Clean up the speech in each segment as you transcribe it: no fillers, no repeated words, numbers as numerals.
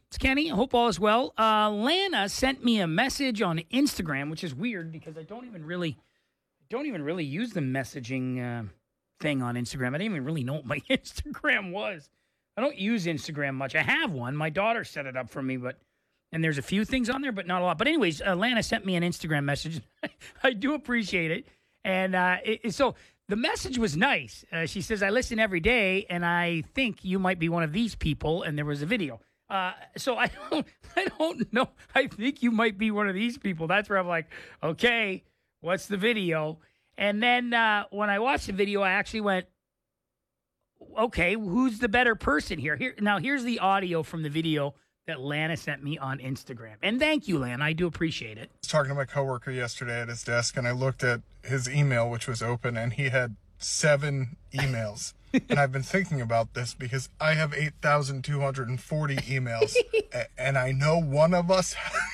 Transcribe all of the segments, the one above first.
It's Kenny. I hope all is well. Lana sent me a message on Instagram, which is weird because I don't even really use the messaging thing on Instagram. I didn't even really know what my Instagram was. I don't use Instagram much. I have one. My daughter set it up for me, and there's a few things on there, but not a lot. But anyways, Lana sent me an Instagram message. I do appreciate it. And so the message was nice. She says, I listen every day, and I think you might be one of these people. And there was a video. So I don't know. I think you might be one of these people. That's where I'm like, okay, what's the video? And then when I watched the video, I actually went, okay, who's the better person here? Here's the audio from the video that Lana sent me on Instagram. And thank you, Lana. I do appreciate it. I was talking to my coworker yesterday at his desk, and I looked at his email, which was open, and he had 7 emails. And I've been thinking about this because I have 8,240 emails, and I know one of us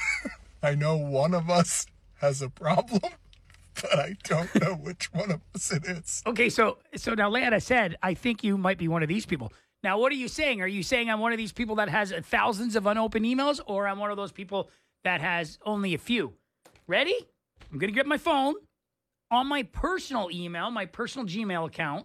has a problem, but I don't know which one of us it is. Okay, so now Lana said, I think you might be one of these people. Now, what are you saying? Are you saying I'm one of these people that has thousands of unopened emails, or I'm one of those people that has only a few? Ready? I'm going to get my phone. On my personal email, my personal Gmail account,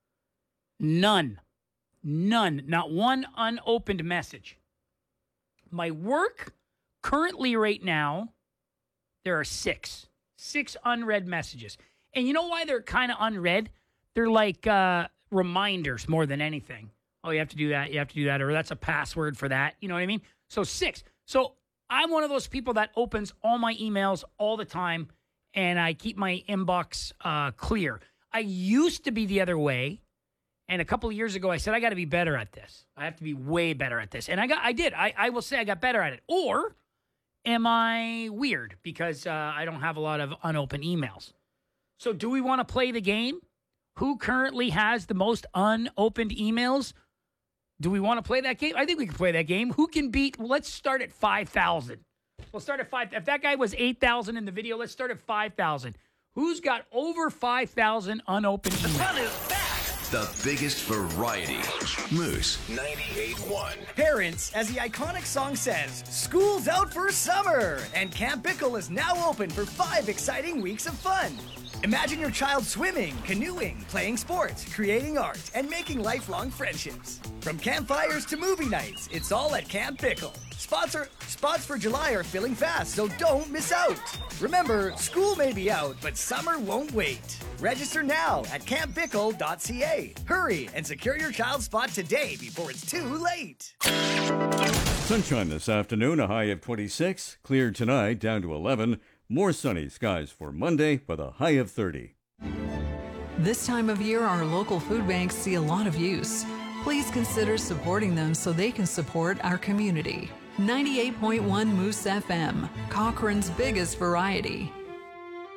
none. Not one unopened message. My work, currently right now, there are 6. 6 unread messages. And you know why they're kind of unread? They're like reminders more than anything. Oh, you have to do that. You have to do that. Or that's a password for that. You know what I mean? So 6. So I'm one of those people that opens all my emails all the time, and I keep my inbox clear. I used to be the other way. And a couple of years ago, I said, I got to be better at this. I have to be way better at this. And I did. I will say I got better at it. Or am I weird because I don't have a lot of unopened emails? So do we want to play the game? Who currently has the most unopened emails? Do we want to play that game? I think we can play that game. Who can beat? Well, let's start at 5,000. We'll start at 5. If that guy was 8,000 in the video, let's start at 5,000. Who's got over 5,000 unopened emails? The fun is back. The biggest variety. Moose 98.1. Parents, as the iconic song says, school's out for summer, and Camp Bickle is now open for 5 exciting weeks of fun. Imagine your child swimming, canoeing, playing sports, creating art, and making lifelong friendships. From campfires to movie nights, it's all at Camp Bickle. Spots for July are filling fast, so don't miss out. Remember, school may be out, but summer won't wait. Register now at campbickle.ca. Hurry and secure your child's spot today before it's too late. Sunshine this afternoon, a high of 26. Clear tonight, down to 11. More sunny skies for Monday with a high of 30. This time of year, our local food banks see a lot of use. Please consider supporting them so they can support our community. 98.1 Moose FM, Cochrane's biggest variety.